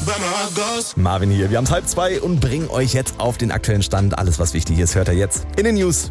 Marvin hier, wir haben 1:30 und bringen euch jetzt auf den aktuellen Stand. Alles, was wichtig ist, hört ihr jetzt in den News.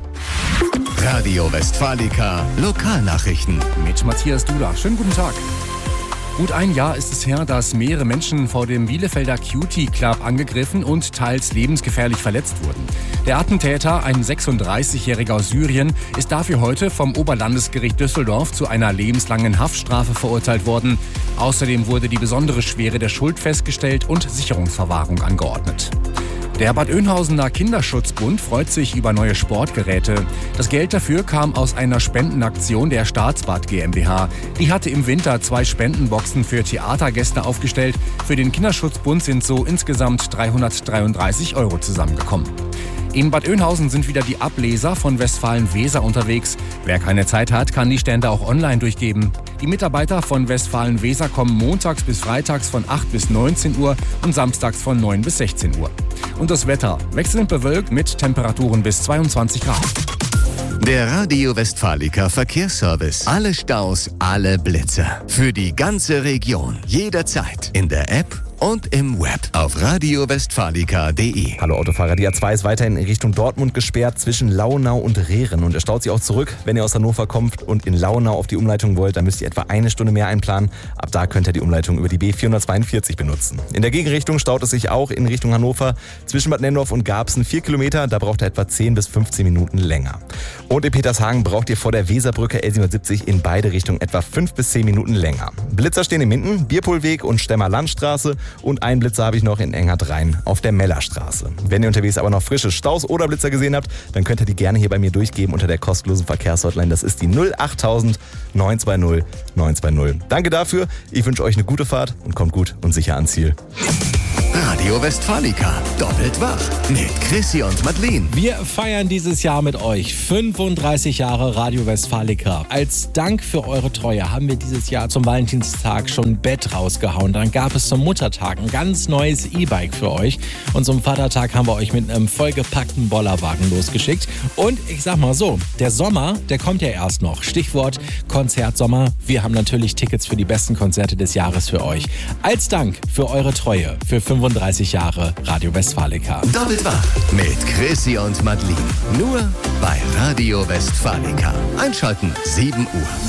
Radio Westfalica Lokalnachrichten. Mit Matthias Dula. Schönen guten Tag. Gut ein Jahr ist es her, dass mehrere Menschen vor dem Bielefelder Cutie Club angegriffen und teils lebensgefährlich verletzt wurden. Der Attentäter, ein 36-Jähriger aus Syrien, ist dafür heute vom Oberlandesgericht Düsseldorf zu einer lebenslangen Haftstrafe verurteilt worden. Außerdem wurde die besondere Schwere der Schuld festgestellt und Sicherungsverwahrung angeordnet. Der Bad Oeynhausener Kinderschutzbund freut sich über neue Sportgeräte. Das Geld dafür kam aus einer Spendenaktion der Staatsbad GmbH. Die hatte im Winter 2 Spendenboxen für Theatergäste aufgestellt. Für den Kinderschutzbund sind so insgesamt 333 € zusammengekommen. In Bad Oeynhausen sind wieder die Ableser von Westfalen-Weser unterwegs. Wer keine Zeit hat, kann die Stände auch online durchgeben. Die Mitarbeiter von Westfalen-Weser kommen montags bis freitags von 8 bis 19 Uhr und samstags von 9 bis 16 Uhr. Und das Wetter wechselnd bewölkt mit Temperaturen bis 22 Grad. Der Radio Westfalica Verkehrsservice. Alle Staus, alle Blitzer. Für die ganze Region. Jederzeit. In der App und im Web auf radiowestfalica.de. Hallo Autofahrer, die A2 ist weiterhin in Richtung Dortmund gesperrt zwischen Launau und Rehren und er staut sich auch zurück, wenn ihr aus Hannover kommt und in Launau auf die Umleitung wollt, dann müsst ihr etwa 1 Stunde mehr einplanen. Ab da könnt ihr die Umleitung über die B442 benutzen. In der Gegenrichtung staut es sich auch in Richtung Hannover zwischen Bad Nennendorf und Garbsen 4 Kilometer, da braucht ihr etwa 10 bis 15 Minuten länger. Und in Petershagen braucht ihr vor der Weserbrücke L770 in beide Richtungen etwa 5 bis 10 Minuten länger. Blitzer stehen in Minden, Bierpohlweg und Stemmer Landstraße. Und einen Blitzer habe ich noch in Enghard-Rhein auf der Mellerstraße. Wenn ihr unterwegs aber noch frische Staus oder Blitzer gesehen habt, dann könnt ihr die gerne hier bei mir durchgeben unter der kostenlosen Verkehrshotline. Das ist die 08000 920 920. Danke dafür. Ich wünsche euch eine gute Fahrt und kommt gut und sicher ans Ziel. Radio Westfalica. Doppelt wach. Mit Chrissy und Madeleine. Wir feiern dieses Jahr mit euch 35 Jahre Radio Westfalica. Als Dank für eure Treue haben wir dieses Jahr zum Valentinstag schon ein Bett rausgehauen. Dann gab es zum Muttertag ein ganz neues E-Bike für euch. Und zum Vatertag haben wir euch mit einem vollgepackten Bollerwagen losgeschickt. Und ich sag mal so, der Sommer, der kommt ja erst noch. Stichwort Konzertsommer. Wir haben natürlich Tickets für die besten Konzerte des Jahres für euch. Als Dank für eure Treue für 35 Jahre Radio Westfalica. Doppelt wach mit Chrissy und Madeleine. Nur bei Radio Westfalica. Einschalten 7 Uhr.